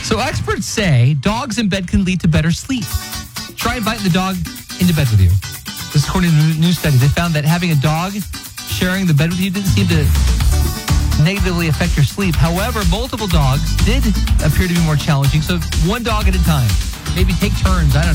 So experts say dogs in bed can lead to better sleep. Try inviting the dog into bed with you. This is according to a new study. They found that having a dog sharing the bed with you didn't seem to negatively affect your sleep. However, multiple dogs did appear to be more challenging. So one dog at a time. Maybe take turns. I don't know.